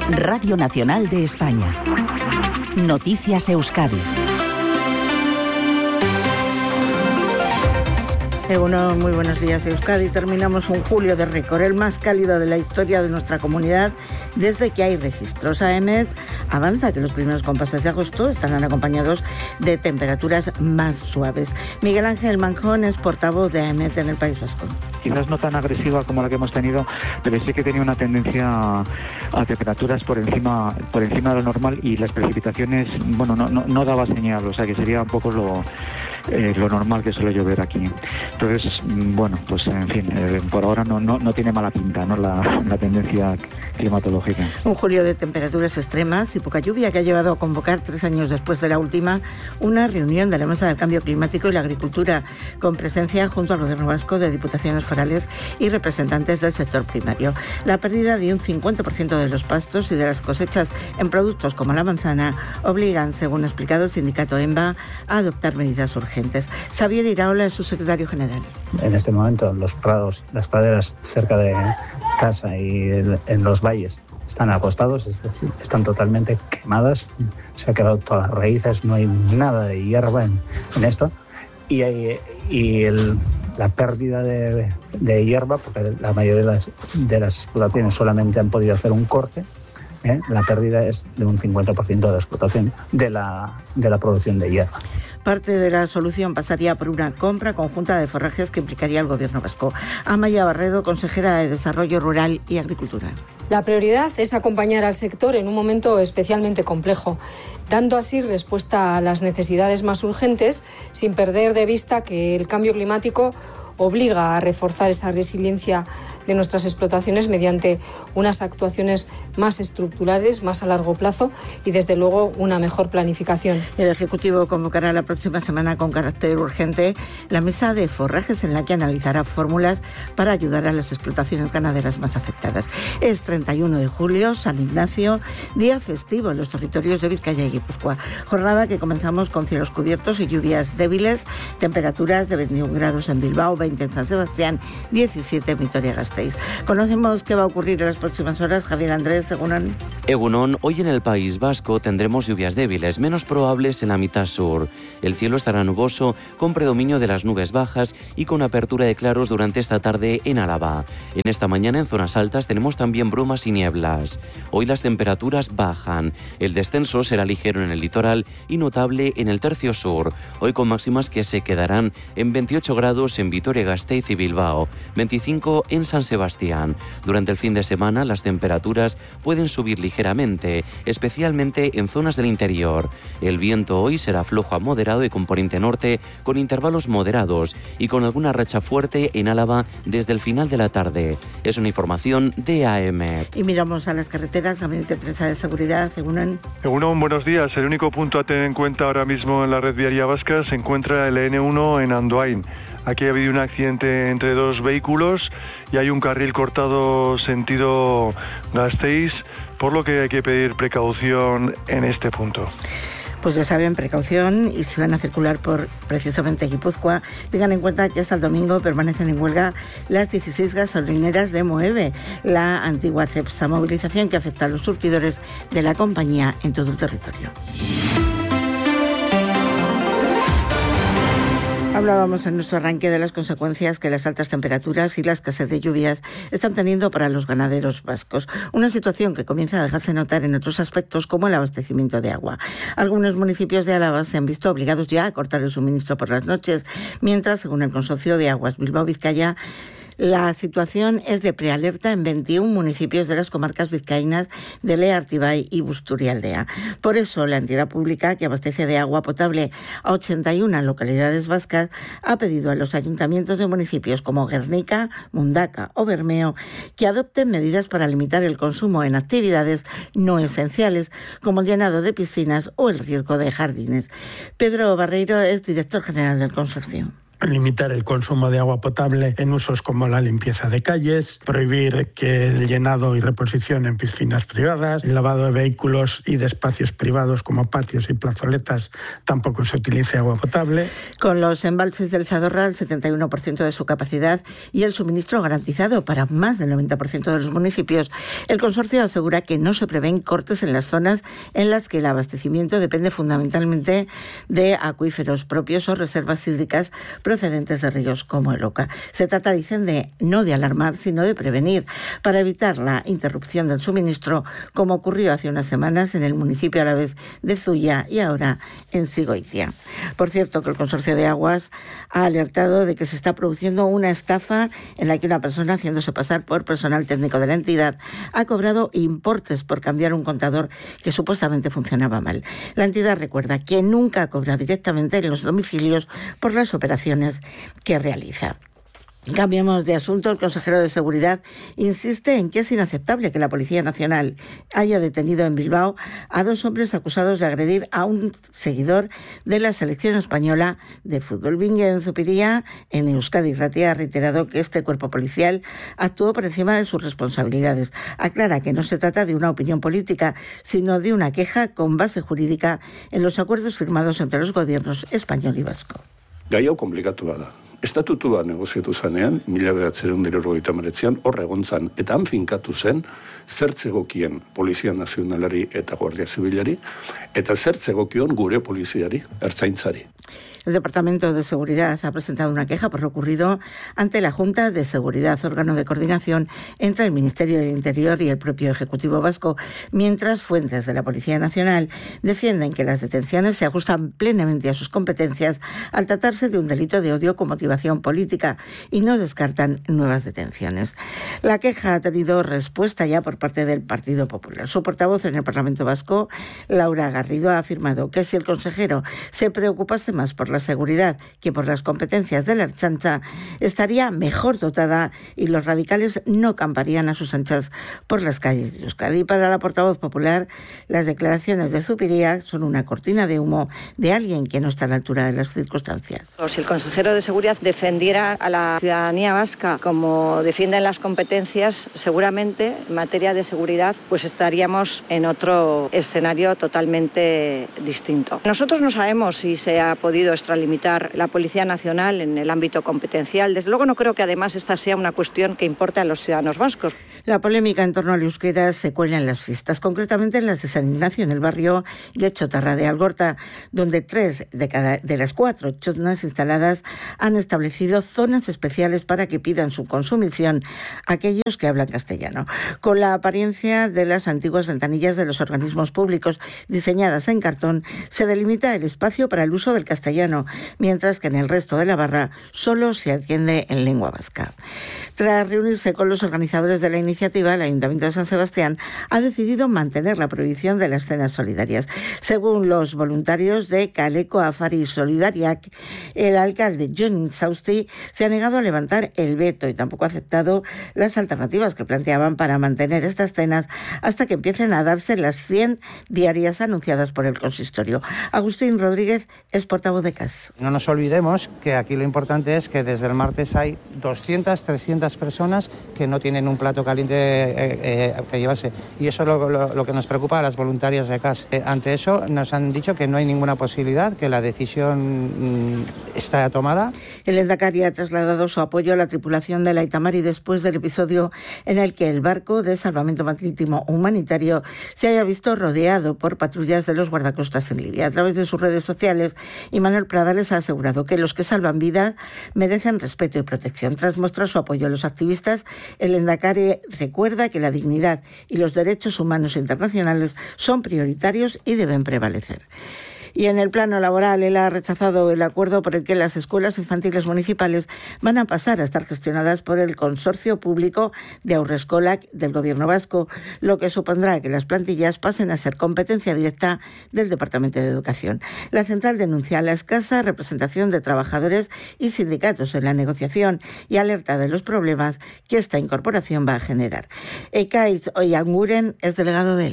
Radio Nacional de España. Noticias Euskadi. Muy buenos días, Euskadi. Terminamos un julio de récord, el más cálido de la historia de nuestra comunidad desde que hay registros. AEMET avanza que los primeros compases de agosto estarán acompañados de temperaturas más suaves. Miguel Ángel Manjón es portavoz de AEMET en el País Vasco. Quizás no tan agresiva como la que hemos tenido, pero sí que tenía una tendencia a temperaturas por encima de lo normal, y las precipitaciones, no daba señal, o sea que sería un poco lo normal que suele llover aquí. Entonces, en fin, por ahora no tiene mala pinta, ¿no? La tendencia climatológica. Un julio de temperaturas extremas y poca lluvia que ha llevado a convocar 3 años después de la última una reunión de la Mesa del Cambio Climático y la Agricultura, con presencia junto al Gobierno vasco de diputaciones forales y representantes del sector primario. La pérdida de un 50% de los pastos y de las cosechas en productos como la manzana obligan, según ha explicado el sindicato EMBA, a adoptar medidas urgentes. Xavier Iraola es su secretario general. En este momento los prados, las praderas cerca de casa y en los valles están acostados, es decir, están totalmente quemadas, se ha quedado todas las raíces, no hay nada de hierba en esto, y la pérdida de hierba, porque la mayoría de las explotaciones solamente han podido hacer un corte, la pérdida es de un 50% de la explotación de la producción de hierba. Parte de la solución pasaría por una compra conjunta de forrajes que implicaría el Gobierno vasco. Amaya Barredo, consejera de Desarrollo Rural y Agricultura. La prioridad es acompañar al sector en un momento especialmente complejo, dando así respuesta a las necesidades más urgentes, sin perder de vista que el cambio climático obliga a reforzar esa resiliencia de nuestras explotaciones mediante unas actuaciones más estructurales, más a largo plazo y, desde luego, una mejor planificación. El Ejecutivo convocará la próxima semana con carácter urgente la mesa de forrajes, en la que analizará fórmulas para ayudar a las explotaciones ganaderas más afectadas. Es 31 de julio, San Ignacio, día festivo en los territorios de Vizcaya y Guipúzcoa. Jornada que comenzamos con cielos cubiertos y lluvias débiles, temperaturas de 21 grados en Bilbao, 20 en San Sebastián, 17 en Vitoria-Gasteiz. Conocemos qué va a ocurrir en las próximas horas. Javier Andrés, Egunon. Egunon, hoy en el País Vasco tendremos lluvias débiles, menos probables en la mitad sur. El cielo estará nuboso, con predominio de las nubes bajas y con apertura de claros durante esta tarde en Álava. En esta mañana en zonas altas tenemos también brumas y nieblas. Hoy las temperaturas bajan. El descenso será ligero en el litoral y notable en el tercio sur. Hoy con máximas que se quedarán en 28 grados en Vitoria-Gasteiz y Bilbao, 25 en San Sebastián. Durante el fin de semana las temperaturas pueden subir ligeramente, especialmente en zonas del interior. El viento hoy será flojo a moderado y componente norte, con intervalos moderados y con alguna racha fuerte en Álava desde el final de la tarde. Es una información de AEMET. Y miramos a las carreteras. Gabinete de Prensa de Seguridad, Egunon. Egunon, buenos días. El único punto a tener en cuenta ahora mismo en la red viaria vasca se encuentra el N1 en Andoain. Aquí ha habido un accidente entre 2 vehículos y hay un carril cortado sentido Gasteiz, por lo que hay que pedir precaución en este punto. Pues ya saben, precaución, y si van a circular por precisamente Guipúzcoa, tengan en cuenta que hasta el domingo permanecen en huelga las 16 gasolineras de Moeve, la antigua Cepsa, movilización que afecta a los surtidores de la compañía en todo el territorio. Hablábamos en nuestro arranque de las consecuencias que las altas temperaturas y la escasez de lluvias están teniendo para los ganaderos vascos. Una situación que comienza a dejarse notar en otros aspectos, como el abastecimiento de agua. Algunos municipios de Álava se han visto obligados ya a cortar el suministro por las noches, mientras, según el Consorcio de Aguas Bilbao-Vizcaya, la situación es de prealerta en 21 municipios de las comarcas vizcaínas de Lea, Artibay y Busturialdea. Por eso, la entidad pública que abastece de agua potable a 81 localidades vascas ha pedido a los ayuntamientos de municipios como Guernica, Mundaka o Bermeo que adopten medidas para limitar el consumo en actividades no esenciales, como el llenado de piscinas o el riego de jardines. Pedro Barreiro es director general del consorcio. limitar el consumo de agua potable en usos como la limpieza de calles, prohibir que el llenado y reposición en piscinas privadas, el lavado de vehículos y de espacios privados como patios y plazoletas tampoco se utilice agua potable. Con los embalses del Zadorra al 71% de su capacidad y el suministro garantizado para más del 90% de los municipios, el consorcio asegura que no se prevén cortes en las zonas en las que el abastecimiento depende fundamentalmente de acuíferos propios o reservas hídricas procedentes de ríos como el Oca. Se trata, dicen, no de alarmar, sino de prevenir, para evitar la interrupción del suministro, como ocurrió hace unas semanas en el municipio alavés de Zuya y ahora en Sigoitia. Por cierto, que el Consorcio de Aguas ha alertado de que se está produciendo una estafa en la que una persona, haciéndose pasar por personal técnico de la entidad, ha cobrado importes por cambiar un contador que supuestamente funcionaba mal. La entidad recuerda que nunca cobra directamente en los domicilios por las operaciones que realiza. Cambiamos de asunto. El consejero de Seguridad insiste en que es inaceptable que la Policía Nacional haya detenido en Bilbao a 2 hombres acusados de agredir a un seguidor de la selección española de fútbol. Vingue en Zupiria, en Euskadi Irratia, ha reiterado que este cuerpo policial actuó por encima de sus responsabilidades. Aclara que no se trata de una opinión política, sino de una queja con base jurídica en los acuerdos firmados entre los gobiernos español y vasco. Gai hau komplikatua da. Estatutua negoziatu zanean, 1989an hor egon zan, eta han finkatu zen zertzegokien Polizia Nazionalari eta Guardia Zibilari, eta zertzegokion gure poliziari, ertzaintzari. El Departamento de Seguridad ha presentado una queja por lo ocurrido ante la Junta de Seguridad, órgano de coordinación entre el Ministerio del Interior y el propio Ejecutivo vasco, mientras fuentes de la Policía Nacional defienden que las detenciones se ajustan plenamente a sus competencias al tratarse de un delito de odio con motivación política y no descartan nuevas detenciones. La queja ha tenido respuesta ya por parte del Partido Popular. Su portavoz en el Parlamento vasco, Laura Garrido, ha afirmado que si el consejero se preocupase más por la seguridad que por las competencias de la Ertzaintza, estaría mejor dotada y los radicales no camparían a sus anchas por las calles de Euskadi. Para la portavoz popular, las declaraciones de Zupiria son una cortina de humo de alguien que no está a la altura de las circunstancias. Si el consejero de Seguridad defendiera a la ciudadanía vasca como defienden las competencias, seguramente en materia de seguridad pues estaríamos en otro escenario totalmente distinto. Nosotros no sabemos si se ha podido extralimitar la Policía Nacional en el ámbito competencial. Desde luego no creo que además esta sea una cuestión que importe a los ciudadanos vascos. La polémica en torno al euskera se cuela en las fiestas, concretamente en las de San Ignacio, en el barrio Getxotarra de Algorta, donde 3 de las 4 txotnas instaladas han establecido zonas especiales para que pidan su consumición aquellos que hablan castellano. Con la apariencia de las antiguas ventanillas de los organismos públicos diseñadas en cartón, se delimita el espacio para el uso del castellano, mientras que en el resto de la barra solo se atiende en lengua vasca. Tras reunirse con los organizadores de la iniciativa, el Ayuntamiento de San Sebastián ha decidido mantener la prohibición de las cenas solidarias. Según los voluntarios de Kaleko Afari Solidariak, el alcalde Jon Sausti se ha negado a levantar el veto y tampoco ha aceptado las alternativas que planteaban para mantener estas cenas hasta que empiecen a darse las 100 diarias anunciadas por el consistorio. Agustín Rodríguez es portavoz de CAS. No nos olvidemos que aquí lo importante es que desde el martes hay 200, 300 personas que no tienen un plato caliente que llevarse. Y eso es lo que nos preocupa a las voluntarias de CAS. Ante eso nos han dicho que no hay ninguna posibilidad, que la decisión está tomada. El Lehendakari ha trasladado su apoyo a la tripulación de la Itamari después del episodio en el que el barco de salvamento marítimo humanitario se haya visto rodeado por patrullas de los guardacostas en Libia. A través de sus redes sociales, Manuel Pradales ha asegurado que los que salvan vidas merecen respeto y protección. Tras mostrar su apoyo a los activistas, el Lehendakari recuerda que la dignidad y los derechos humanos internacionales son prioritarios y deben prevalecer. Y en el plano laboral, él ha rechazado el acuerdo por el que las escuelas infantiles municipales van a pasar a estar gestionadas por el consorcio público de Haurreskolak del Gobierno vasco, lo que supondrá que las plantillas pasen a ser competencia directa del Departamento de Educación. La central denuncia la escasa representación de trabajadores y sindicatos en la negociación y alerta de los problemas que esta incorporación va a generar. Ekaitz Oianguren es delegado de ELA.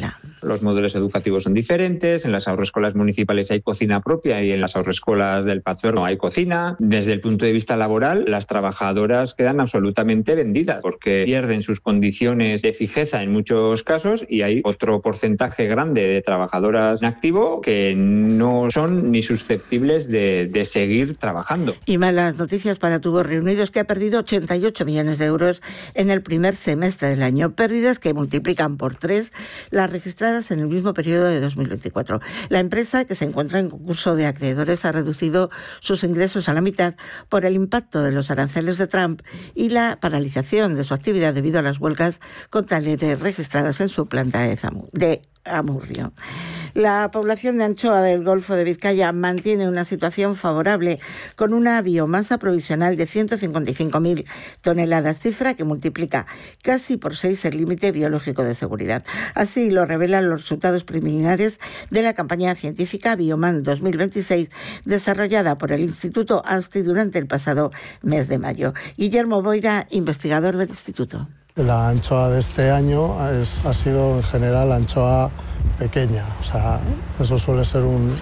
los modelos educativos son diferentes, en las haurrescolas municipales hay cocina propia y en las haurrescolas del Patzuerro no hay cocina. Desde el punto de vista laboral, las trabajadoras quedan absolutamente vendidas porque pierden sus condiciones de fijeza en muchos casos y hay otro porcentaje grande de trabajadoras en activo que no son ni susceptibles de seguir trabajando. Y malas noticias para Tubos Reunidos, que ha perdido 88 millones de euros en el primer semestre del año. Pérdidas que multiplican por 3 las registradas en el mismo periodo de 2024. La empresa, que se encuentra en concurso de acreedores, ha reducido sus ingresos a la mitad por el impacto de los aranceles de Trump y la paralización de su actividad debido a las huelgas contra el ERE registradas en su planta de Amurrio. La población de anchoa del Golfo de Vizcaya mantiene una situación favorable con una biomasa provisional de 155.000 toneladas, cifra que multiplica casi por 6 el límite biológico de seguridad. Así lo revelan los resultados preliminares de la campaña científica Bioman 2026 desarrollada por el Instituto ASTI durante el pasado mes de mayo. Guillermo Boira, investigador del instituto. La anchoa de este año ha sido en general anchoa pequeña, o sea, eso suele ser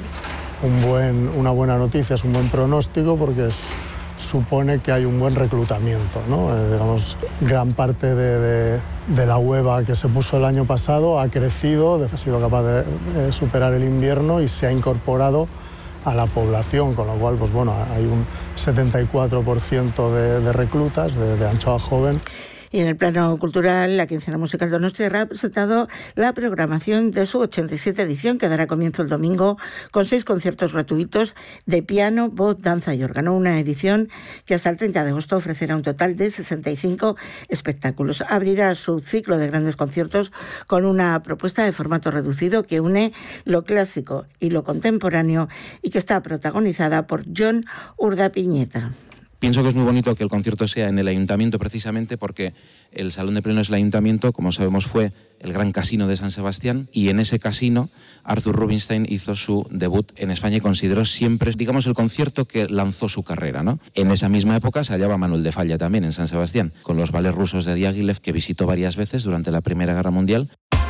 una buena noticia, es un buen pronóstico porque supone que hay un buen reclutamiento, ¿no? Digamos, gran parte de la hueva que se puso el año pasado ha crecido, ha sido capaz de superar el invierno y se ha incorporado a la población, con lo cual pues bueno, hay un 74% de reclutas de anchoa joven. Y en el plano cultural, la Quincena Musical Donostiarra ha presentado la programación de su 87 edición, que dará comienzo el domingo con 6 conciertos gratuitos de piano, voz, danza y órgano. Una edición que hasta el 30 de agosto ofrecerá un total de 65 espectáculos. Abrirá su ciclo de grandes conciertos con una propuesta de formato reducido que une lo clásico y lo contemporáneo y que está protagonizada por John Urdapiñeta. Pienso que es muy bonito que el concierto sea en el Ayuntamiento precisamente porque el Salón de Plenos del Ayuntamiento, como sabemos, fue el gran casino de San Sebastián y en ese casino Arthur Rubinstein hizo su debut en España y consideró siempre, digamos, el concierto que lanzó su carrera, ¿no? En esa misma época se hallaba Manuel de Falla también en San Sebastián, con los ballets rusos de Diaghilev, que visitó varias veces durante la Primera Guerra Mundial.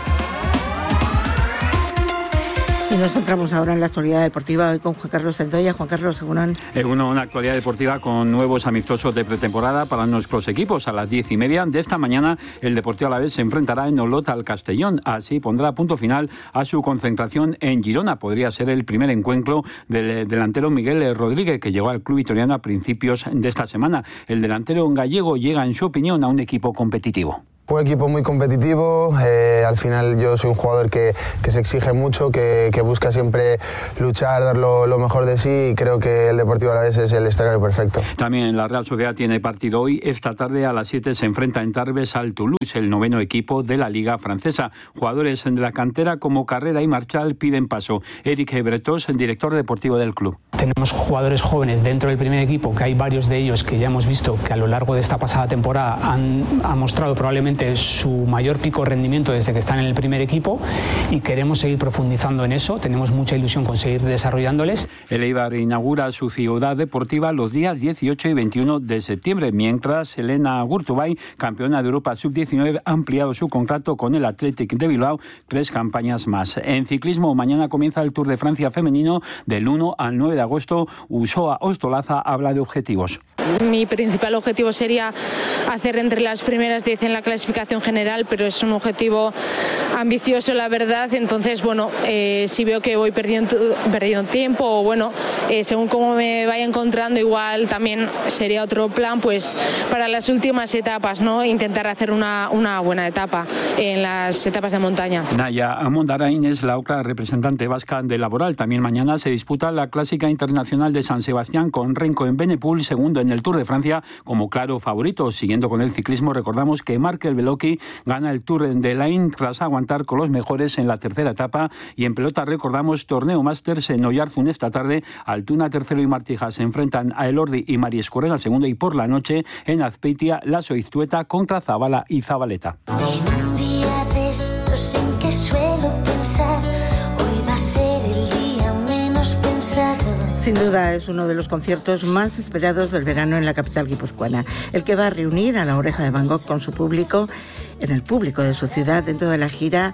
Y nos centramos ahora en la actualidad deportiva, hoy con Juan Carlos Centolla. Juan Carlos, según una actualidad deportiva con nuevos amistosos de pretemporada para nuestros equipos. A las 10:30 de esta mañana, el Deportivo Alavés se enfrentará en Olot al Castellón. Así pondrá punto final a su concentración en Girona. Podría ser el primer encuentro del delantero Miguel Rodríguez, que llegó al club vitoriano a principios de esta semana. El delantero gallego llega, en su opinión, a un equipo competitivo. Un equipo muy competitivo, al final yo soy un jugador que se exige mucho, que busca siempre luchar, dar lo mejor de sí, y creo que el Deportivo Alavés es el escenario perfecto. También la Real Sociedad tiene partido hoy. Esta tarde a las 7 se enfrenta en Tarbes al Toulouse, el 9º equipo de la Liga Francesa. Jugadores de la cantera como Carrera y Marchal piden paso. Eric Bretos, el director deportivo del club. Tenemos jugadores jóvenes dentro del primer equipo, que hay varios de ellos que ya hemos visto que a lo largo de esta pasada temporada han mostrado probablemente su mayor pico de rendimiento desde que están en el primer equipo y queremos seguir profundizando en eso. Tenemos mucha ilusión con seguir desarrollándoles. El Eibar inaugura su ciudad deportiva los días 18 y 21 de septiembre, mientras Elena Gurtubay, campeona de Europa Sub-19, ha ampliado su contrato con el Athletic de Bilbao 3 campañas más. En ciclismo, mañana comienza el Tour de Francia femenino del 1 al 9 de agosto. Usoa Ostolaza habla de objetivos. Mi principal objetivo sería hacer entre las primeras 10 en la clasificación general, pero es un objetivo ambicioso, la verdad. Entonces, bueno, si veo que voy perdiendo tiempo o bueno, según cómo me vaya encontrando, igual también sería otro plan, pues para las últimas etapas, ¿no? Intentar hacer una buena etapa en las etapas de montaña. Naya Mondarain es la otra representante vasca de Laboral. También mañana se disputa la Clásica Internacional de San Sebastián con Renko en Benepul, segundo en el Tour de Francia, como claro favorito. Siguiendo con el ciclismo, recordamos que Markel Beloki gana el Tour de Lain tras aguantar con los mejores en la tercera etapa. Y en pelota recordamos torneo Masters en Oyarzun esta tarde. Altuna tercero y Martija se enfrentan a Elordi y Mari Escorrena segundo, y por la noche en Azpeitia Lasso Iztueta contra Zabala y Zabaleta. En un día de estos en que suelo pensar, hoy va a ser el día menos pensado. Sin duda es uno de los conciertos más esperados del verano en la capital guipuzcoana, el que va a reunir a La Oreja de Van Gogh con su público, en el público de su ciudad, dentro de la gira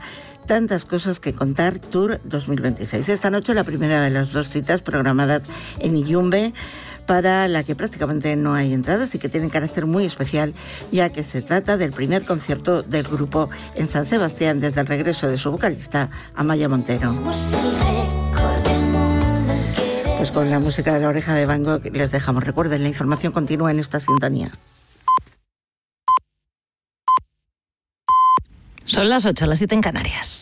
Tantas cosas que contar, Tour 2026. Esta noche la primera de las 2 citas programadas en Iyumbe, para la que prácticamente no hay entradas y que tiene carácter muy especial, ya que se trata del primer concierto del grupo en San Sebastián desde el regreso de su vocalista, Amaya Montero. Pues con la música de La Oreja de Van Gogh les dejamos. Recuerden, la información continúa en esta sintonía. Son las 8, las 7 en Canarias.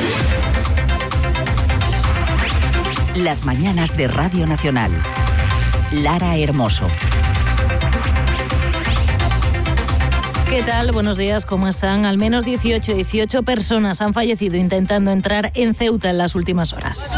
Las mañanas de Radio Nacional. Lara Hermoso. ¿Qué tal? Buenos días, ¿cómo están? Al menos 18 personas han fallecido intentando entrar en Ceuta en las últimas horas.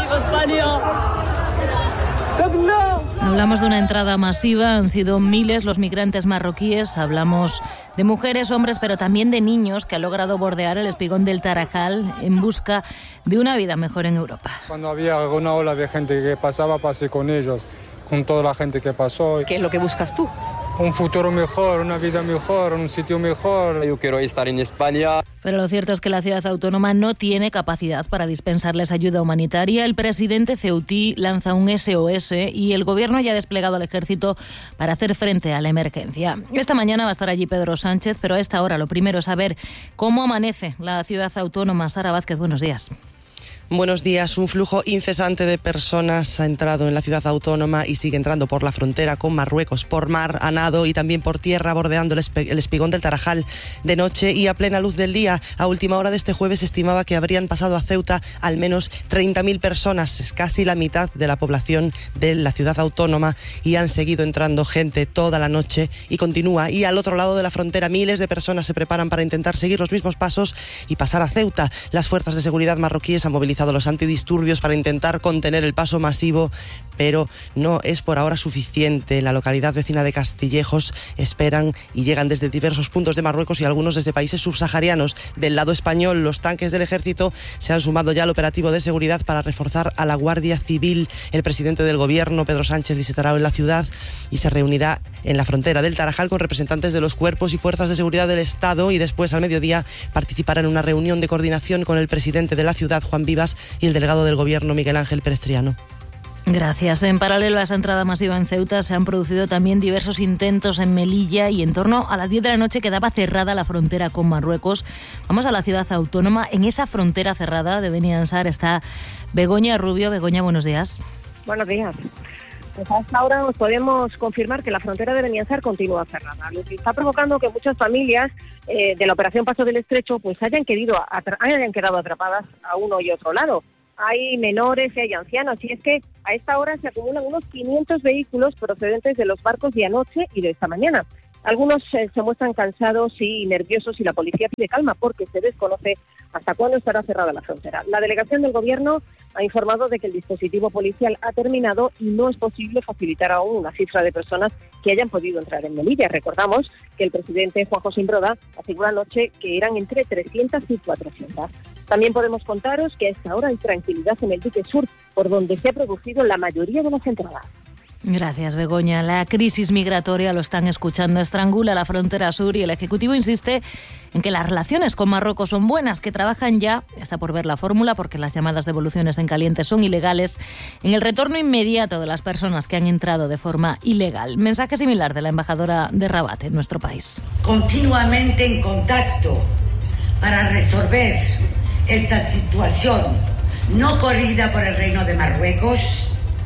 Hablamos de una entrada masiva, han sido miles los migrantes marroquíes, hablamos de mujeres, hombres, pero también de niños que han logrado bordear el espigón del Tarajal en busca de una vida mejor en Europa. Cuando había alguna ola de gente que pasaba, pasé con ellos, con toda la gente que pasó. ¿Qué es lo que buscas tú? Un futuro mejor, una vida mejor, un sitio mejor. Yo quiero estar en España. Pero lo cierto es que la ciudad autónoma no tiene capacidad para dispensarles ayuda humanitaria. El presidente ceutí lanza un SOS y el gobierno ya ha desplegado al ejército para hacer frente a la emergencia. Esta mañana va a estar allí Pedro Sánchez, pero a esta hora lo primero es saber cómo amanece la ciudad autónoma. Sara Vázquez, buenos días. Buenos días. Un flujo incesante de personas ha entrado en la ciudad autónoma y sigue entrando por la frontera con Marruecos, por mar, a nado y también por tierra, bordeando el espigón del Tarajal. De noche y a plena luz del día, a última hora de este jueves, se estimaba que habrían pasado a Ceuta al menos 30.000 personas, es casi la mitad de la población de la ciudad autónoma, y han seguido entrando gente toda la noche y continúa. Y al otro lado de la frontera, miles de personas se preparan para intentar seguir los mismos pasos y pasar a Ceuta. Las fuerzas de seguridad marroquíes han movilizado los antidisturbios para intentar contener el paso masivo, pero no es por ahora suficiente. En la localidad vecina de Castillejos esperan y llegan desde diversos puntos de Marruecos y algunos desde países subsaharianos. Del lado español, los tanques del ejército se han sumado ya al operativo de seguridad para reforzar a la Guardia Civil. El presidente del gobierno, Pedro Sánchez, visitará hoy la ciudad y se reunirá en la frontera del Tarajal con representantes de los cuerpos y fuerzas de seguridad del Estado, y después, al mediodía, participará en una reunión de coordinación con el presidente de la ciudad, Juan Vivas, y el delegado del gobierno, Miguel Ángel Pérez Triano. Gracias. En paralelo a esa entrada masiva en Ceuta, se han producido también diversos intentos en Melilla, y en torno a las 10 de la noche quedaba cerrada la frontera con Marruecos. Vamos a la ciudad autónoma. En esa frontera cerrada de Beni Ansar está Begoña Rubio. Begoña, buenos días. Buenos días. Pues hasta ahora nos podemos confirmar que la frontera de Beni Ansar continúa cerrada, lo que está provocando que muchas familias de la operación Paso del Estrecho pues hayan quedado atrapadas a uno y otro lado. Hay menores y hay ancianos, y es que a esta hora se acumulan unos 500 vehículos procedentes de los barcos de anoche y de esta mañana. Algunos se muestran cansados y nerviosos, y la policía pide calma porque se desconoce hasta cuándo estará cerrada la frontera. La delegación del gobierno ha informado de que el dispositivo policial ha terminado y no es posible facilitar aún una cifra de personas que hayan podido entrar en Melilla. Recordamos que el presidente Juan José Imbroda aseguró anoche que eran entre 300 y 400. También podemos contaros que a esta hora hay tranquilidad en el dique sur, por donde se ha producido la mayoría de las entradas. Gracias, Begoña. La crisis migratoria, lo están escuchando, estrangula la frontera sur, y el Ejecutivo insiste en que las relaciones con Marruecos son buenas, que trabajan ya, está por ver la fórmula, porque las llamadas devoluciones en caliente son ilegales, en el retorno inmediato de las personas que han entrado de forma ilegal. Mensaje similar de la embajadora de Rabat en nuestro país. Continuamente en contacto para resolver esta situación no corrida por el Reino de Marruecos,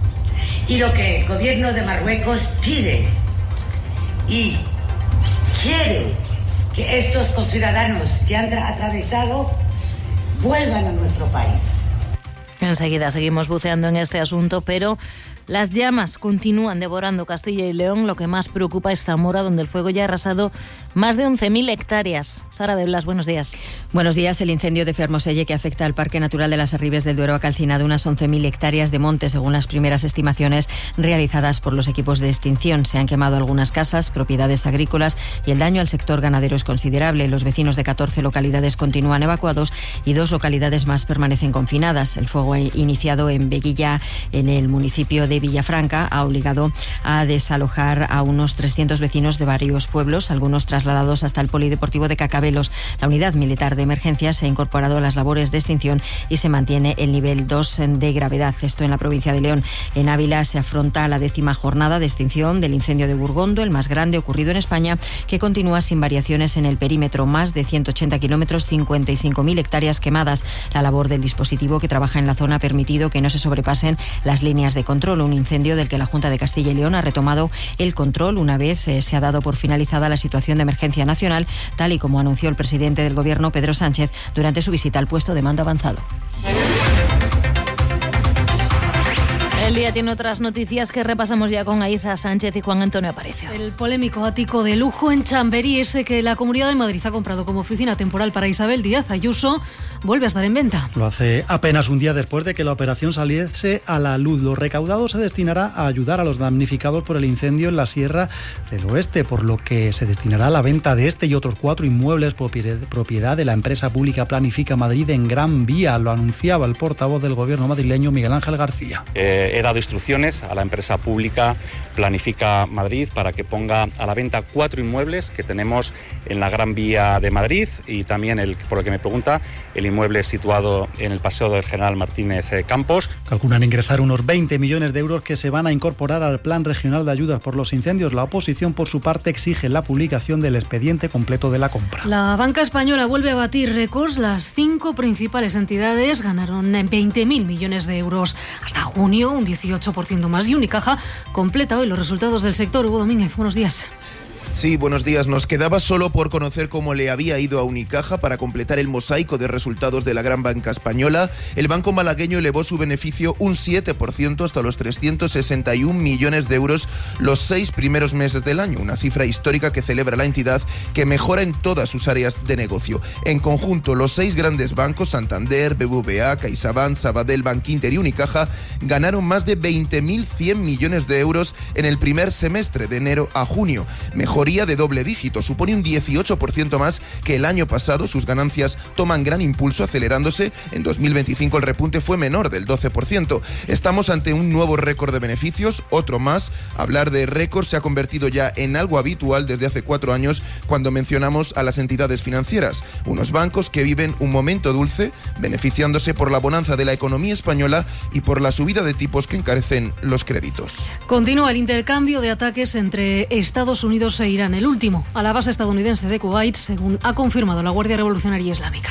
y lo que el gobierno de Marruecos pide y quiere que estos conciudadanos que han atravesado vuelvan a nuestro país. Enseguida seguimos buceando en este asunto, pero las llamas continúan devorando Castilla y León. Lo que más preocupa es Zamora, donde el fuego ya ha arrasado más de 11.000 hectáreas. Sara de Blas, buenos días. Buenos días. El incendio de Fermoselle, que afecta al Parque Natural de las Arribes del Duero, ha calcinado unas 11.000 hectáreas de monte, según las primeras estimaciones realizadas por los equipos de extinción. Se han quemado algunas casas, propiedades agrícolas, y el daño al sector ganadero es considerable. Los vecinos de 14 localidades continúan evacuados y 2 localidades más permanecen confinadas. El fuego ha iniciado en Veguilla, en el municipio de de Villafranca ha obligado a desalojar a unos 300 vecinos de varios pueblos, algunos trasladados hasta el polideportivo de Cacabelos. La unidad militar de emergencia se ha incorporado a las labores de extinción y se mantiene el nivel 2 de gravedad. Esto en la provincia de León. En Ávila se afronta la 10ª jornada de extinción del incendio de Burgondo, el más grande ocurrido en España, que continúa sin variaciones en el perímetro. Más de 180 kilómetros, 55.000 hectáreas quemadas. La labor del dispositivo que trabaja en la zona ha permitido que no se sobrepasen las líneas de control. Un incendio del que la Junta de Castilla y León ha retomado el control una vez se ha dado por finalizada la situación de emergencia nacional, tal y como anunció el presidente del Gobierno, Pedro Sánchez, durante su visita al puesto de mando avanzado. El día tiene otras noticias que repasamos ya con Aísa Sánchez y Juan Antonio Aparicio. El polémico ático de lujo en Chamberí, ese que la Comunidad de Madrid ha comprado como oficina temporal para Isabel Díaz Ayuso, vuelve a estar en venta. Lo hace apenas un día después de que la operación saliese a la luz. Lo recaudado se destinará a ayudar a los damnificados por el incendio en la Sierra del Oeste, por lo que se destinará a la venta de este y otros 4 inmuebles propiedad de la empresa pública Planifica Madrid en Gran Vía. Lo anunciaba el portavoz del Gobierno madrileño, Miguel Ángel García. He dado instrucciones a la empresa pública Planifica Madrid para que ponga a la venta 4 inmuebles que tenemos en la Gran Vía de Madrid y también, por lo que me pregunta, el inmueble situado en el Paseo del General Martínez Campos. Calculan ingresar unos 20 millones de euros que se van a incorporar al Plan Regional de Ayudas por los Incendios. La oposición, por su parte, exige la publicación del expediente completo de la compra. La banca española vuelve a batir récords. Las 5 principales entidades ganaron 20.000 millones de euros. Hasta junio, un 18% más. Y Unicaja completa hoy los resultados del sector. Hugo Domínguez, buenos días. Sí, buenos días. Nos quedaba solo por conocer cómo le había ido a Unicaja para completar el mosaico de resultados de la gran banca española. El banco malagueño elevó su beneficio un 7% hasta los 361 millones de euros los 6 primeros meses del año, una cifra histórica que celebra la entidad, que mejora en todas sus áreas de negocio. En conjunto, los 6 grandes bancos, Santander, BBVA, CaixaBank, Sabadell, Bankinter y Unicaja, ganaron más de 20.100 millones de euros en el primer semestre, de enero a junio. Mejoría de doble dígito, supone un 18% más que el año pasado. Sus ganancias toman gran impulso, acelerándose. En 2025 el repunte fue menor, del 12%. Estamos ante un nuevo récord de beneficios, otro más. Hablar de récord se ha convertido ya en algo habitual desde hace 4 años, cuando mencionamos a las entidades financieras. Unos bancos que viven un momento dulce, beneficiándose por la bonanza de la economía española y por la subida de tipos que encarecen los créditos. Continúa el intercambio de ataques entre Estados Unidos e Irán, el último a la base estadounidense de Kuwait, según ha confirmado la Guardia Revolucionaria Islámica.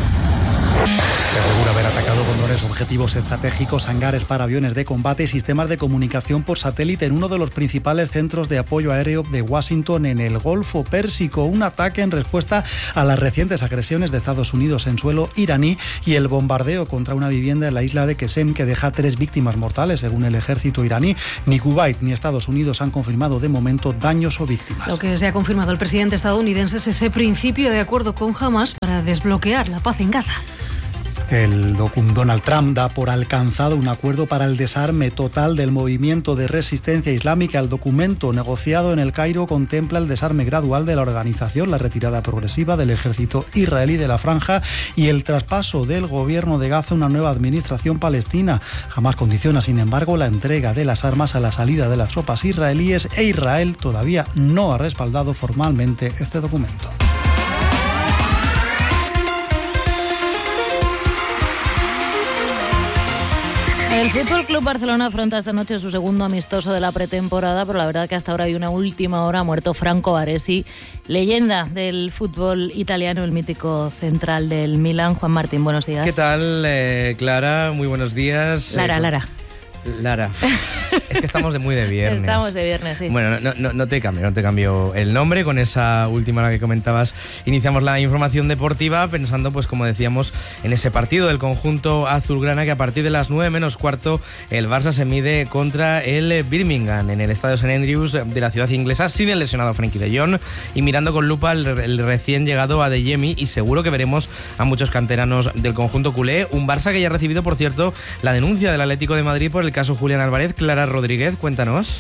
Asegura haber atacado con drones objetivos estratégicos, hangares para aviones de combate y sistemas de comunicación por satélite en uno de los principales centros de apoyo aéreo de Washington en el Golfo Pérsico. Un ataque en respuesta a las recientes agresiones de Estados Unidos en suelo iraní y el bombardeo contra una vivienda en la isla de Qesem, que deja 3 víctimas mortales, según el ejército iraní. Ni Kuwait ni Estados Unidos han confirmado de momento daños o víctimas. Lo que se ha confirmado el presidente estadounidense es ese principio de acuerdo con Hamas para desbloquear la paz en Gaza. Donald Trump da por alcanzado un acuerdo para el desarme total del movimiento de resistencia islámica. El documento negociado en El Cairo contempla el desarme gradual de la organización, la retirada progresiva del ejército israelí de la franja y el traspaso del gobierno de Gaza a una nueva administración palestina. Jamás condiciona, sin embargo, la entrega de las armas a la salida de las tropas israelíes, e Israel todavía no ha respaldado formalmente este documento. El Fútbol Club Barcelona afronta esta noche su segundo amistoso de la pretemporada, pero la verdad que hasta ahora hay una última hora. Ha muerto Franco Baresi, leyenda del fútbol italiano, el mítico central del Milan. Juan Martín, buenos días. ¿Qué tal, Clara? Muy buenos días. Lara. Es que estamos muy de viernes. Estamos de viernes, sí. Bueno, no te cambio el nombre. Con esa última hora que comentabas, iniciamos la información deportiva pensando, pues como decíamos, en ese partido del conjunto azulgrana, que a partir de las 9 menos cuarto el Barça se mide contra el Birmingham en el estadio St Andrews de la ciudad inglesa, sin el lesionado Frenkie de Jong y mirando con lupa el recién llegado Adeyemi, y seguro que veremos a muchos canteranos del conjunto culé. Un Barça que ya ha recibido, por cierto, la denuncia del Atlético de Madrid por el caso Julián Álvarez. Clara Rodríguez, cuéntanos.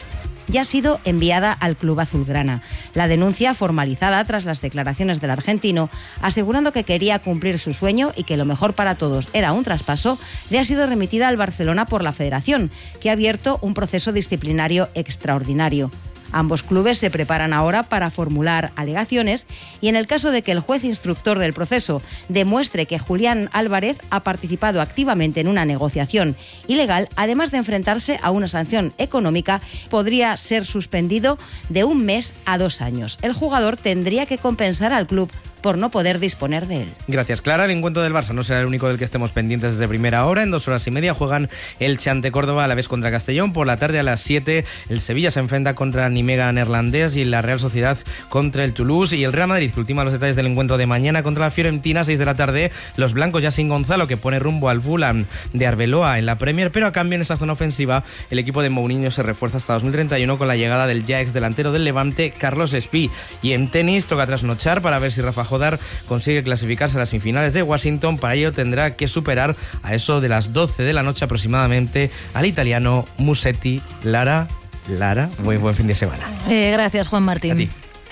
ya ha sido enviada al club azulgrana. La denuncia, formalizada tras las declaraciones del argentino, asegurando que quería cumplir su sueño y que lo mejor para todos era un traspaso, le ha sido remitida al Barcelona por la Federación, que ha abierto un proceso disciplinario extraordinario. Ambos clubes se preparan ahora para formular alegaciones y en el caso de que el juez instructor del proceso demuestre que Julián Álvarez ha participado activamente en una negociación ilegal, además de enfrentarse a una sanción económica, podría ser suspendido de 1 mes a 2 años. El jugador tendría que compensar al club por no poder disponer de él. Gracias, Clara. El encuentro del Barça no será el único del que estemos pendientes desde primera hora. En 2 horas y media juegan Elche ante Córdoba, a la vez contra Castellón. Por la tarde a las 7 el Sevilla se enfrenta contra Nimega neerlandés y la Real Sociedad contra el Toulouse. Y el Real Madrid, que ultima los detalles del encuentro de mañana contra la Fiorentina, 6 de la tarde. Los blancos ya sin Gonzalo, que pone rumbo al Fulham de Arbeloa en la Premier, pero a cambio en esa zona ofensiva el equipo de Mourinho se refuerza hasta 2031 con la llegada del ya ex delantero del Levante, Carlos Espí. Y en tenis toca trasnochar para ver si Rafa Jodar consigue clasificarse a las semifinales de Washington. Para ello tendrá que superar a eso de las 12 de la noche aproximadamente al italiano Musetti. Lara, muy buen fin de semana. Gracias, Juan Martín. A ti.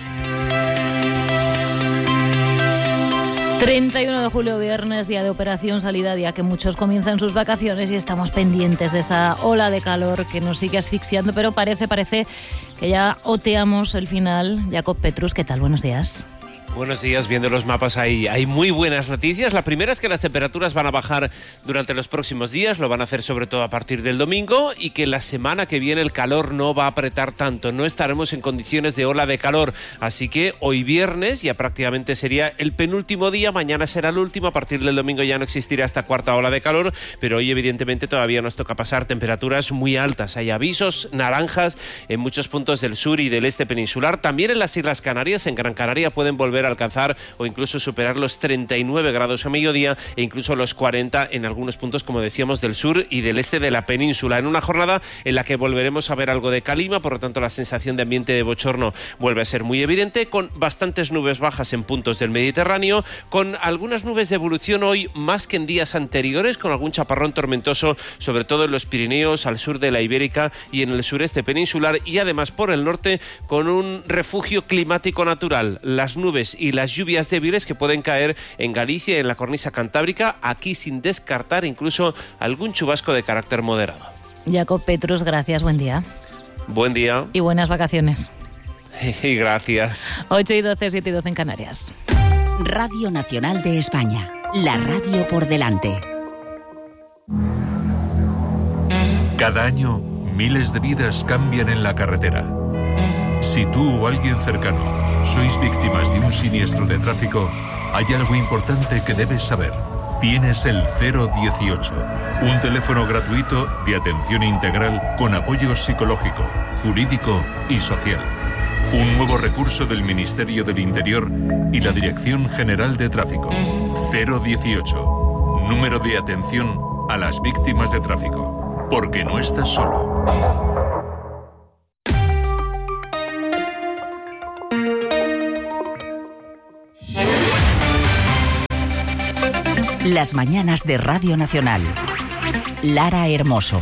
31 de julio, viernes, día de operación salida, día que muchos comienzan sus vacaciones y estamos pendientes de esa ola de calor que nos sigue asfixiando, pero parece que ya oteamos el final. Jacob Petrus, ¿qué tal? Buenos días. Buenos días, viendo los mapas hay muy buenas noticias. La primera es que las temperaturas van a bajar durante los próximos días, lo van a hacer sobre todo a partir del domingo, y que la semana que viene el calor no va a apretar tanto, no estaremos en condiciones de ola de calor, así que hoy viernes ya prácticamente sería el penúltimo día, mañana será el último, a partir del domingo ya no existirá esta cuarta ola de calor, pero hoy evidentemente todavía nos toca pasar temperaturas muy altas. Hay avisos naranjas en muchos puntos del sur y del este peninsular, también en las Islas Canarias. En Gran Canaria pueden volver a alcanzar o incluso superar los 39 grados a mediodía e incluso los 40 en algunos puntos, como decíamos, del sur y del este de la península, en una jornada en la que volveremos a ver algo de calima, por lo tanto la sensación de ambiente de bochorno vuelve a ser muy evidente, con bastantes nubes bajas en puntos del Mediterráneo, con algunas nubes de evolución hoy más que en días anteriores, con algún chaparrón tormentoso, sobre todo en los Pirineos, al sur de la Ibérica y en el sureste peninsular, y además por el norte con un refugio climático natural, las nubes y las lluvias débiles que pueden caer en Galicia y en la cornisa cantábrica, aquí sin descartar incluso algún chubasco de carácter moderado. Jacob Petrus, gracias, buen día. Buen día. Y buenas vacaciones. Y gracias. 8 y 12, 7 y 12 en Canarias. Radio Nacional de España, la radio por delante. Cada año, miles de vidas cambian en la carretera. Si tú o alguien cercano sois víctimas de un siniestro de tráfico, hay algo importante que debes saber. Tienes el 018, un teléfono gratuito de atención integral con apoyo psicológico, jurídico y social. Un nuevo recurso del Ministerio del Interior y la Dirección General de Tráfico. 018, número de atención a las víctimas de tráfico. Porque no estás solo. Las mañanas de Radio Nacional. Lara Hermoso.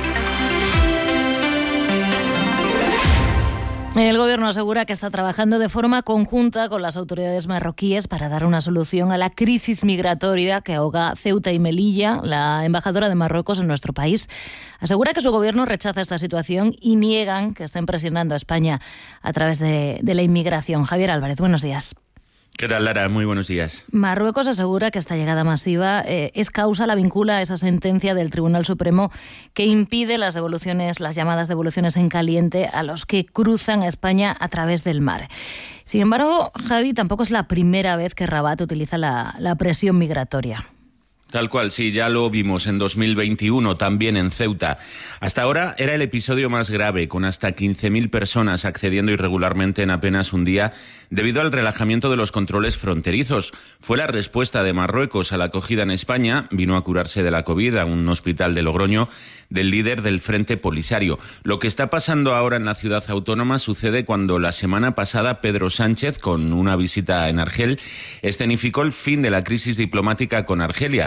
El Gobierno asegura que está trabajando de forma conjunta con las autoridades marroquíes para dar una solución a la crisis migratoria que ahoga Ceuta y Melilla. La embajadora de Marruecos en nuestro país asegura que su Gobierno rechaza esta situación y niegan que estén presionando a España a través de la inmigración. Javier Álvarez, buenos días. ¿Qué tal, Lara? Muy buenos días. Marruecos asegura que esta llegada masiva es causa, la vincula a esa sentencia del Tribunal Supremo que impide las llamadas devoluciones en caliente a los que cruzan a España a través del mar. Sin embargo, Javi, tampoco es la primera vez que Rabat utiliza la presión migratoria. Tal cual, sí, ya lo vimos en 2021, también en Ceuta. Hasta ahora era el episodio más grave, con hasta 15.000 personas accediendo irregularmente en apenas un día, debido al relajamiento de los controles fronterizos. Fue la respuesta de Marruecos a la acogida en España, vino a curarse de la COVID a un hospital de Logroño, del líder del Frente Polisario. Lo que está pasando ahora en la ciudad autónoma sucede cuando la semana pasada Pedro Sánchez, con una visita en Argel, escenificó el fin de la crisis diplomática con Argelia.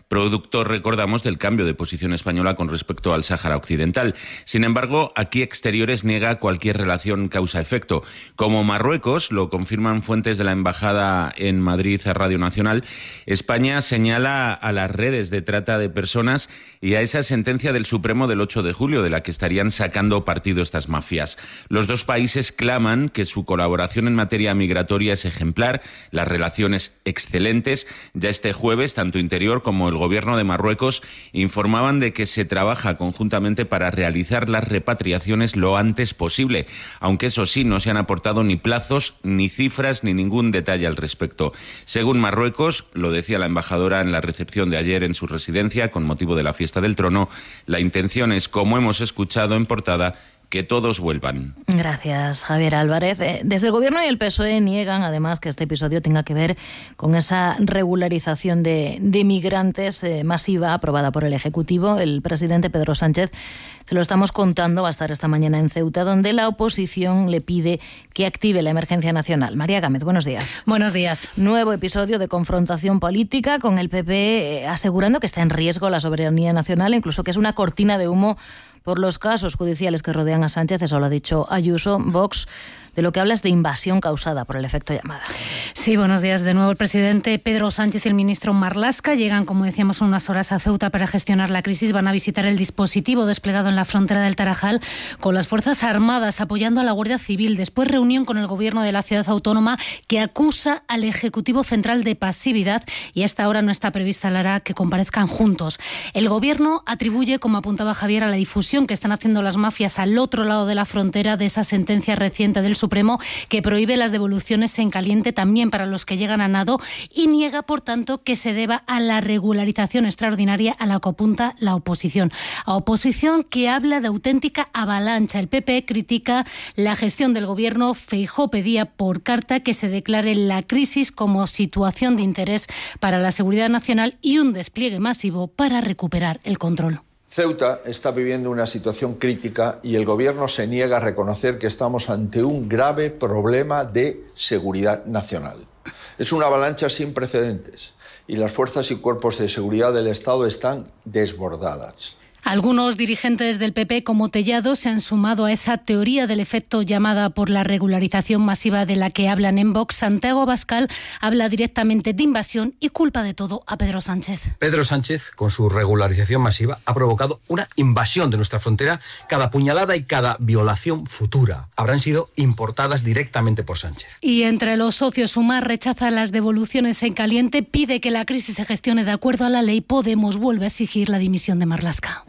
producto, recordamos, del cambio de posición española con respecto al Sáhara Occidental. Sin embargo, aquí Exteriores niega cualquier relación causa-efecto. Como Marruecos, lo confirman fuentes de la Embajada en Madrid a Radio Nacional, España señala a las redes de trata de personas y a esa sentencia del Supremo del 8 de julio, de la que estarían sacando partido estas mafias. Los dos países claman que su colaboración en materia migratoria es ejemplar, las relaciones excelentes. Ya este jueves, tanto Interior como el Gobierno de Marruecos informaban de que se trabaja conjuntamente para realizar las repatriaciones lo antes posible, aunque eso sí, no se han aportado ni plazos, ni cifras, ni ningún detalle al respecto. Según Marruecos, lo decía la embajadora en la recepción de ayer en su residencia con motivo de la fiesta del trono, la intención es, como hemos escuchado en portada, que todos vuelvan. Gracias, Javier Álvarez. Desde el Gobierno y el PSOE niegan, además, que este episodio tenga que ver con esa regularización de migrantes masiva aprobada por el Ejecutivo. El presidente Pedro Sánchez, se lo estamos contando, va a estar esta mañana en Ceuta, donde la oposición le pide que active la emergencia nacional. María Gámez, buenos días. Buenos días. Nuevo episodio de confrontación política con el PP asegurando que está en riesgo la soberanía nacional, incluso que es una cortina de humo por los casos judiciales que rodean a Sánchez. Eso lo ha dicho Ayuso. Vox, de lo que habla es de invasión causada por el efecto llamada. Sí, buenos días de nuevo. El presidente Pedro Sánchez y el ministro Marlaska llegan, como decíamos, unas horas a Ceuta para gestionar la crisis. Van a visitar el dispositivo desplegado en la frontera del Tarajal con las Fuerzas Armadas apoyando a la Guardia Civil. Después reunión con el Gobierno de la ciudad autónoma, que acusa al Ejecutivo Central de pasividad, y a esta hora no está prevista, Lara, que comparezcan juntos. El Gobierno atribuye, como apuntaba Javier, a la difusión que están haciendo las mafias al otro lado de la frontera de esa sentencia reciente del Supremo que prohíbe las devoluciones en caliente también para los que llegan a nado, y niega, por tanto, que se deba a la regularización extraordinaria a la que apunta la oposición. A oposición que habla de auténtica avalancha. El PP critica la gestión del Gobierno. Feijóo pedía por carta que se declare la crisis como situación de interés para la seguridad nacional y un despliegue masivo para recuperar el control. Ceuta está viviendo una situación crítica y el Gobierno se niega a reconocer que estamos ante un grave problema de seguridad nacional. Es una avalancha sin precedentes y las fuerzas y cuerpos de seguridad del Estado están desbordadas. Algunos dirigentes del PP, como Tellado, se han sumado a esa teoría del efecto llamada por la regularización masiva de la que hablan en Vox. Santiago Abascal habla directamente de invasión y culpa de todo a Pedro Sánchez. Pedro Sánchez, con su regularización masiva, ha provocado una invasión de nuestra frontera. Cada puñalada y cada violación futura habrán sido importadas directamente por Sánchez. Y entre los socios, Sumar rechaza las devoluciones en caliente, pide que la crisis se gestione de acuerdo a la ley. Podemos vuelve a exigir la dimisión de Marlaska.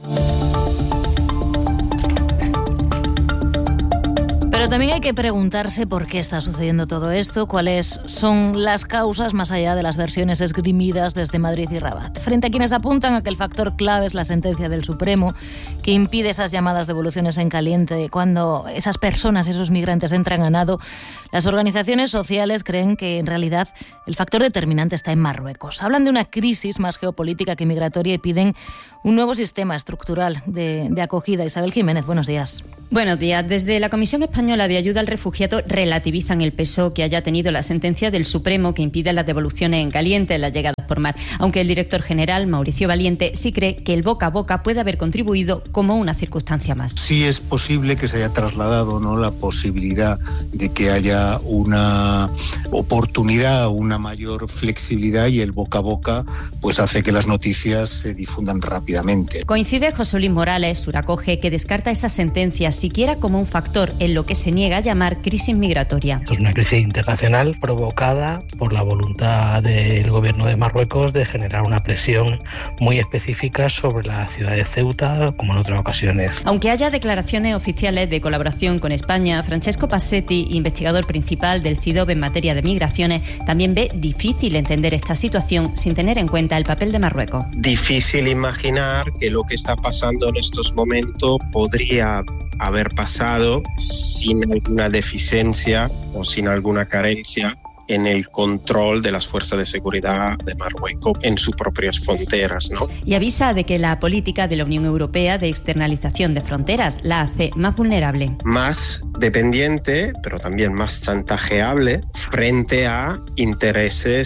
Pero también hay que preguntarse por qué está sucediendo todo esto, cuáles son las causas más allá de las versiones esgrimidas desde Madrid y Rabat. Frente a quienes apuntan a que el factor clave es la sentencia del Supremo, que impide esas llamadas devoluciones en caliente cuando esas personas, esos migrantes entran a nado, las organizaciones sociales creen que en realidad el factor determinante está en Marruecos. Hablan de una crisis más geopolítica que migratoria y piden un nuevo sistema estructural de acogida. Isabel Jiménez, buenos días. Buenos días. Desde la Comisión Española de Ayuda al Refugiado relativizan el peso que haya tenido la sentencia del Supremo que impide las devoluciones en caliente en las llegadas por mar, aunque el director general, Mauricio Valiente, sí cree que el boca a boca puede haber contribuido como una circunstancia más. Sí es posible que se haya trasladado, ¿no?, la posibilidad de que haya una oportunidad, una mayor flexibilidad, y el boca a boca pues hace que las noticias se difundan rápidamente. Coincide José Luis Morales, Suracoge, que descarta esa sentencia siquiera como un factor en lo que se niega a llamar crisis migratoria. Esto es una crisis internacional provocada por la voluntad del Gobierno de Marruecos de generar una presión muy específica sobre la ciudad de Ceuta, como en otras ocasiones. Aunque haya declaraciones oficiales de colaboración con España, Francesco Passetti, investigador principal del CIDOB en materia de migraciones, también ve difícil entender esta situación sin tener en cuenta el papel de Marruecos. Difícil imaginar que lo que está pasando en estos momentos podría haber pasado sin alguna deficiencia o sin alguna carencia en el control de las fuerzas de seguridad de Marruecos en sus propias fronteras, ¿no? Y avisa de que la política de la Unión Europea de externalización de fronteras la hace más vulnerable. Más dependiente, pero también más chantajeable frente a intereses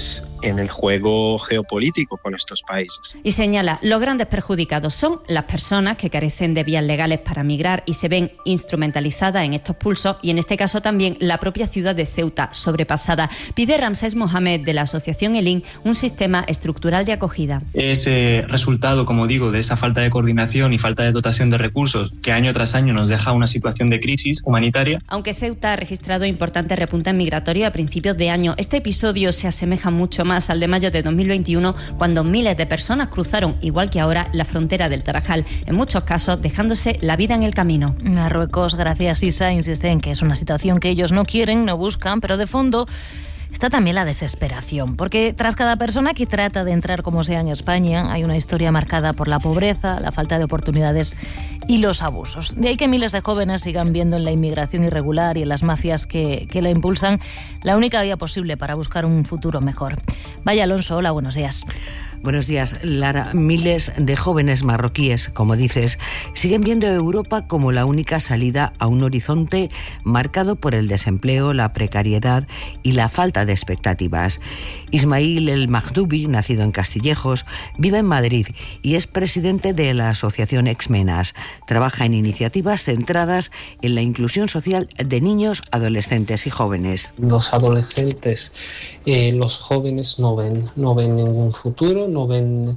en el juego geopolítico con estos países. Y señala, los grandes perjudicados son las personas que carecen de vías legales para migrar y se ven instrumentalizadas en estos pulsos, y en este caso también la propia ciudad de Ceuta sobrepasada. Pide Ramsés Mohamed de la asociación ELIN un sistema estructural de acogida. Es resultado, como digo, de esa falta de coordinación y falta de dotación de recursos que año tras año nos deja una situación de crisis humanitaria. Aunque Ceuta ha registrado importantes repuntes migratorios a principios de año, este episodio se asemeja mucho más al de mayo de 2021, cuando miles de personas cruzaron, igual que ahora, la frontera del Tarajal, en muchos casos dejándose la vida en el camino. Marruecos, gracias Isa, insiste en que es una situación que ellos no quieren, no buscan, pero de fondo está también la desesperación, porque tras cada persona que trata de entrar como sea en España, hay una historia marcada por la pobreza, la falta de oportunidades y los abusos. De ahí que miles de jóvenes sigan viendo en la inmigración irregular y en las mafias que la impulsan la única vía posible para buscar un futuro mejor. Vaya Alonso, hola, buenos días. Buenos días, Lara. Miles de jóvenes marroquíes, como dices, siguen viendo a Europa como la única salida a un horizonte marcado por el desempleo, la precariedad y la falta de expectativas. Ismail El Mahdoubi, nacido en Castillejos, vive en Madrid y es presidente de la asociación Exmenas. Trabaja en iniciativas centradas en la inclusión social de niños, adolescentes y jóvenes. Los adolescentes, los jóvenes no ven ningún futuro, no ven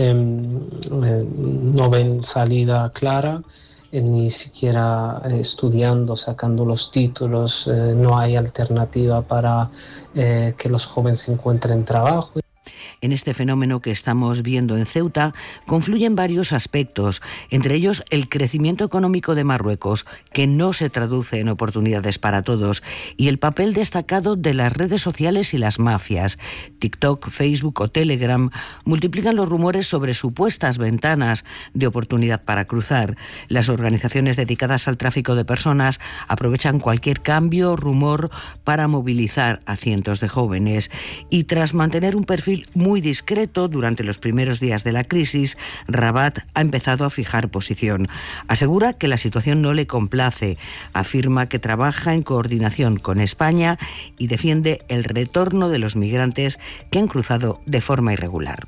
salida clara, ni siquiera estudiando, sacando los títulos, no hay alternativa para que los jóvenes encuentren trabajo. En este fenómeno que estamos viendo en Ceuta confluyen varios aspectos, entre ellos el crecimiento económico de Marruecos, que no se traduce en oportunidades para todos, y el papel destacado de las redes sociales y las mafias. TikTok, Facebook o Telegram multiplican los rumores sobre supuestas ventanas de oportunidad para cruzar. Las organizaciones dedicadas al tráfico de personas aprovechan cualquier cambio, rumor, para movilizar a cientos de jóvenes. Y tras mantener un perfil muy discreto durante los primeros días de la crisis, Rabat ha empezado a fijar posición. Asegura que la situación no le complace, afirma que trabaja en coordinación con España y defiende el retorno de los migrantes que han cruzado de forma irregular.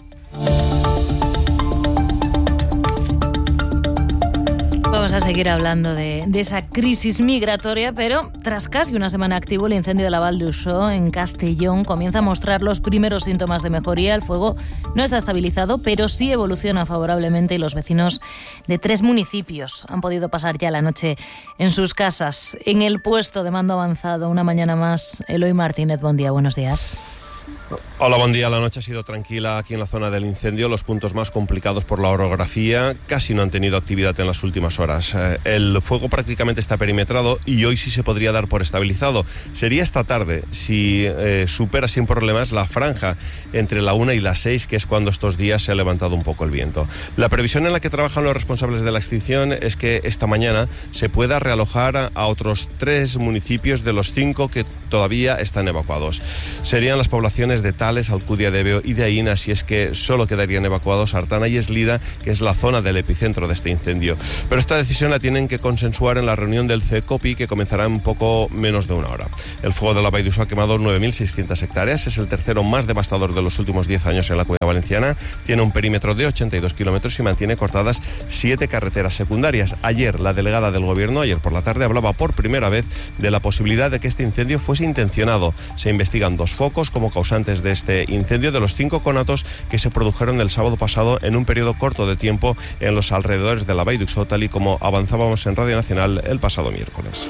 Vamos a seguir hablando de esa crisis migratoria, pero tras casi una semana activo, el incendio de la Val d'Uixó en Castellón comienza a mostrar los primeros síntomas de mejoría. El fuego no está estabilizado, pero sí evoluciona favorablemente y los vecinos de 3 municipios han podido pasar ya la noche en sus casas. En el puesto de mando avanzado, una mañana más, Eloy Martínez, buen día, buenos días. Hola, buen día. La noche ha sido tranquila aquí en la zona del incendio. Los puntos más complicados por la orografía casi no han tenido actividad en las últimas horas. El fuego prácticamente está perimetrado y hoy sí se podría dar por estabilizado. Sería esta tarde si supera sin problemas la franja entre la 1 y las 6, que es cuando estos días se ha levantado un poco el viento. La previsión en la que trabajan los responsables de la extinción es que esta mañana se pueda realojar a otros 3 municipios de los 5 que todavía están evacuados. Serían las poblaciones de Tales, Alcudia de Ebeo y de Aín, así es que solo quedarían evacuados Artana y Eslida, que es la zona del epicentro de este incendio. Pero esta decisión la tienen que consensuar en la reunión del CECOPI, que comenzará en poco menos de una hora. El fuego de la Vall d'Uixó ha quemado 9.600 hectáreas, es el tercero más devastador de los últimos 10 años en la Comunidad Valenciana, tiene un perímetro de 82 kilómetros y mantiene cortadas 7 carreteras secundarias. Ayer, la delegada del Gobierno, ayer por la tarde, hablaba por primera vez de la posibilidad de que este incendio fuese intencionado. Se investigan 2 focos como causantes de este incendio, de los 5 conatos que se produjeron el sábado pasado en un periodo corto de tiempo en los alrededores de la Vall d'Uixó, tal y como avanzábamos en Radio Nacional el pasado miércoles.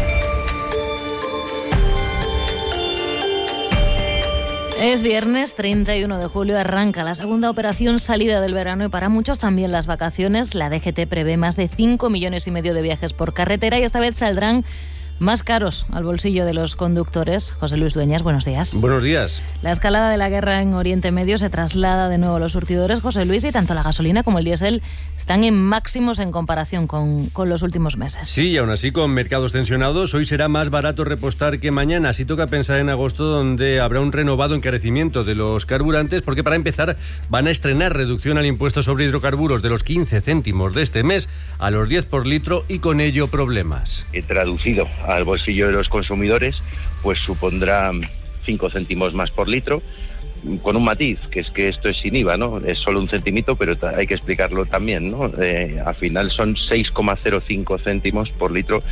Es viernes 31 de julio, arranca la segunda operación salida del verano y para muchos también las vacaciones. La DGT prevé más de 5,5 millones de viajes por carretera y esta vez saldrán más caros al bolsillo de los conductores. José Luis Dueñas, buenos días. Buenos días. La escalada de la guerra en Oriente Medio se traslada de nuevo a los surtidores, José Luis, y tanto la gasolina como el diésel están en máximos en comparación con los últimos meses. Sí, y aún así con mercados tensionados, hoy será más barato repostar que mañana. Así toca pensar en agosto, donde habrá un renovado encarecimiento de los carburantes, porque para empezar van a estrenar reducción al impuesto sobre hidrocarburos de los 15 céntimos de este mes a los 10 por litro y con ello problemas. He traducido al bolsillo de los consumidores, pues supondrá 5 céntimos más por litro, con un matiz, que es que esto es sin IVA, ¿no? Es solo un centimito, pero hay que explicarlo también, ¿no? Al final son 6,05 céntimos por litro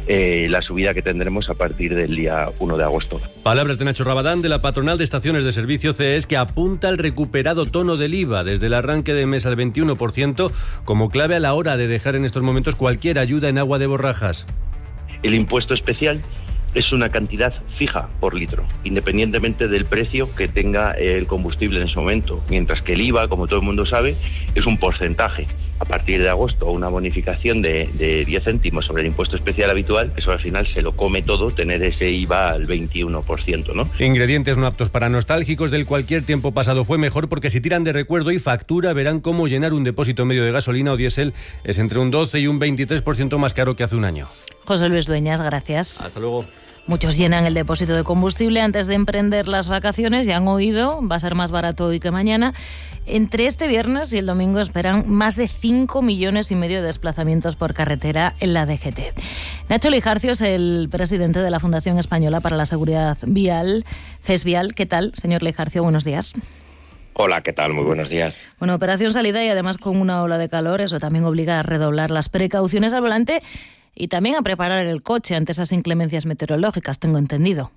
la subida que tendremos a partir del día 1 de agosto. Palabras de Nacho Rabadán, de la patronal de estaciones de servicio CES, que apunta al recuperado tono del IVA desde el arranque de mes al 21% como clave a la hora de dejar en estos momentos cualquier ayuda en agua de borrajas. El impuesto especial es una cantidad fija por litro, independientemente del precio que tenga el combustible en ese momento, mientras que el IVA, como todo el mundo sabe, es un porcentaje. A partir de agosto, una bonificación de 10 céntimos sobre el impuesto especial habitual, eso al final se lo come todo, tener ese IVA al 21%, ¿no? Ingredientes no aptos para nostálgicos del cualquier tiempo pasado fue mejor, porque si tiran de recuerdo y factura verán cómo llenar un depósito medio de gasolina o diésel es entre un 12 y un 23% más caro que hace un año. José Luis Dueñas, gracias. Hasta luego. Muchos llenan el depósito de combustible antes de emprender las vacaciones. Ya han oído, va a ser más barato hoy que mañana. Entre este viernes y el domingo esperan más de 5,5 millones de desplazamientos por carretera en la DGT. Nacho Lijarcio es el presidente de la Fundación Española para la Seguridad Vial, FESVial. ¿Qué tal, señor Lijarcio? Buenos días. Hola, ¿qué tal? Muy buenos días. Bueno, operación salida y además con una ola de calor, eso también obliga a redoblar las precauciones al volante y también a preparar el coche ante esas inclemencias meteorológicas, tengo entendido.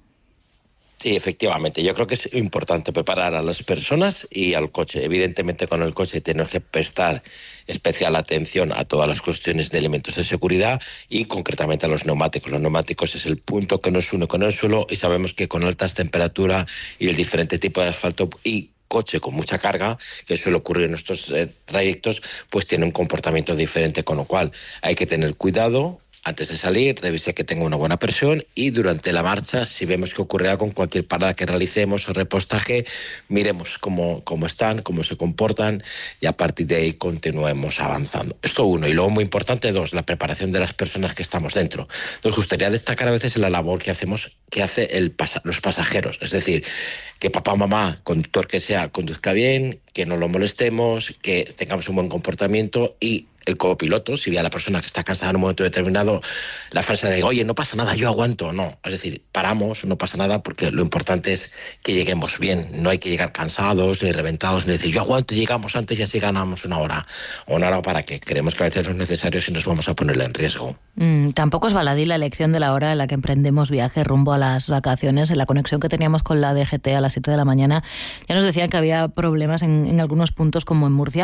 Sí, efectivamente. Yo creo que es importante preparar a las personas y al coche. Evidentemente, con el coche tenemos que prestar especial atención a todas las cuestiones de elementos de seguridad y concretamente a los neumáticos. Los neumáticos es el punto que nos une con el suelo y sabemos que con altas temperaturas y el diferente tipo de asfalto y coche con mucha carga, que suele ocurrir en nuestros trayectos, pues tiene un comportamiento diferente, con lo cual hay que tener cuidado antes de salir, revisar que tenga una buena presión y durante la marcha, si vemos que ocurrirá con cualquier parada que realicemos o repostaje, miremos cómo están, cómo se comportan y a partir de ahí continuemos avanzando. Esto uno. Y luego, muy importante, dos, la preparación de las personas que estamos dentro. Nos gustaría destacar a veces la labor que hacemos, que hace los pasajeros. Es decir, que papá, mamá, conductor que sea, conduzca bien, que no lo molestemos, que tengamos un buen comportamiento y el copiloto, si ve a la persona que está cansada en un momento determinado, la frase de oye, no pasa nada, yo aguanto, no. Es decir, paramos, no pasa nada, porque lo importante es que lleguemos bien. No hay que llegar cansados, ni reventados, ni decir yo aguanto, llegamos antes y así ganamos una hora. O una hora para qué. Creemos que a veces no es necesario si nos vamos a ponerle en riesgo. Tampoco es baladí la elección de la hora en la que emprendemos viaje rumbo a las vacaciones. En la conexión que teníamos con la DGT a las 7 de la mañana ya nos decían que había problemas en algunos puntos, como en Murcia.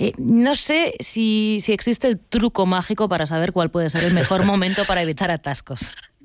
No sé si existe el truco mágico para saber cuál puede ser el mejor momento para evitar atascos.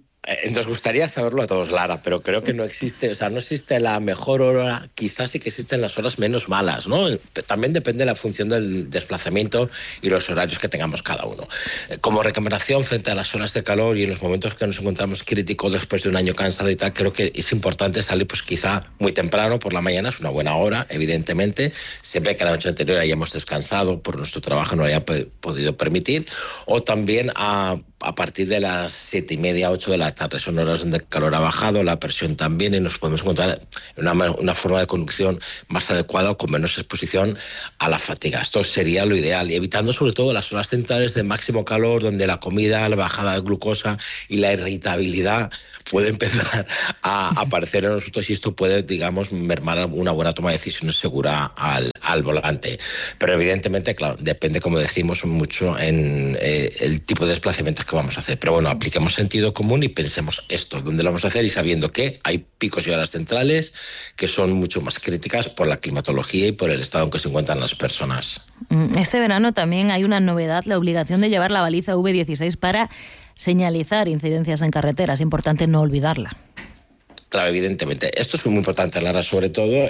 Nos gustaría saberlo a todos, Lara, pero creo que no existe, no existe la mejor hora, quizás sí que existen las horas menos malas, ¿no? También depende de la función del desplazamiento y los horarios que tengamos cada uno. Como recomendación frente a las horas de calor y en los momentos que nos encontramos críticos después de un año cansado y tal, creo que es importante salir pues quizá muy temprano por la mañana, es una buena hora, evidentemente, siempre que la noche anterior hayamos descansado por nuestro trabajo no haya podido permitir, o también a partir de las 7:30, 8 de la tarde. Son horas donde el calor ha bajado, la presión también, y nos podemos encontrar en una forma de conducción más adecuada o con menos exposición a la fatiga. Esto sería lo ideal, y evitando sobre todo las horas centrales de máximo calor, donde la comida, la bajada de glucosa y la irritabilidad puede empezar a aparecer en nosotros, y esto puede, digamos, mermar una buena toma de decisiones segura al volante. Pero evidentemente, claro, depende, como decimos, mucho en el tipo de desplazamientos que vamos a hacer. Pero bueno, apliquemos sentido común y pensemos esto, dónde lo vamos a hacer, y sabiendo que hay picos y horas centrales que son mucho más críticas por la climatología y por el estado en que se encuentran las personas. Este verano también hay una novedad, la obligación de llevar la baliza V16 para señalizar incidencias en carretera. Es importante no olvidarla. Claro, evidentemente. Esto es muy importante, Lara, sobre todo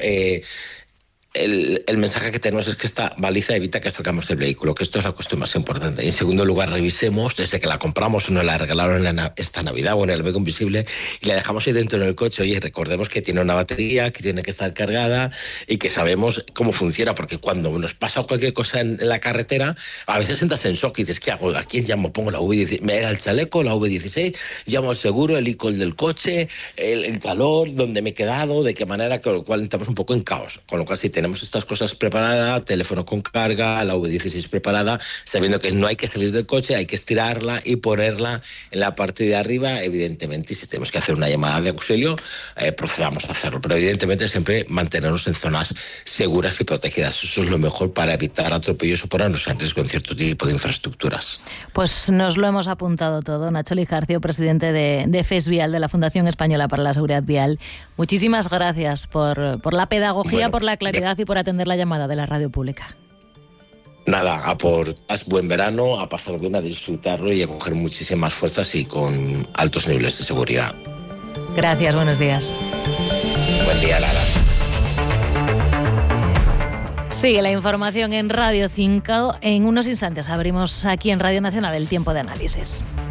el mensaje que tenemos es que esta baliza evita que salgamos del vehículo, que esto es la cuestión más importante. Y en segundo lugar, revisemos desde que la compramos o nos la regalaron esta Navidad o en el Amigo Invisible y la dejamos ahí dentro en el coche. Oye, recordemos que tiene una batería, que tiene que estar cargada y que sabemos cómo funciona, porque cuando nos pasa cualquier cosa en la carretera, a veces entras en shock y dices, ¿qué hago? ¿A quién llamo? Pongo la V16, me era el chaleco, la V16, llamo al seguro, el ICOL del coche, el calor, dónde me he quedado, de qué manera, con lo cual estamos un poco en caos. Con lo cual, si tenemos tenemos estas cosas preparadas, teléfono con carga, la V16 preparada, sabiendo que no hay que salir del coche, hay que estirarla y ponerla en la parte de arriba, evidentemente, y si tenemos que hacer una llamada de auxilio, procedamos a hacerlo, pero evidentemente siempre mantenernos en zonas seguras y protegidas. Eso es lo mejor para evitar atropellos o ponernos en riesgo en cierto tipo de infraestructuras. Pues nos lo hemos apuntado todo. Nacho Lijarcio, presidente de FES Vial, de la Fundación Española para la Seguridad Vial. Muchísimas gracias por la pedagogía, por la claridad y por atender la llamada de la radio pública. Nada, a por buen verano, a pasar bien, a disfrutarlo y a coger muchísimas fuerzas y con altos niveles de seguridad. Gracias, buenos días. Buen día, Lara. Sigue la información en Radio 5. En unos instantes abrimos aquí en Radio Nacional el tiempo de análisis.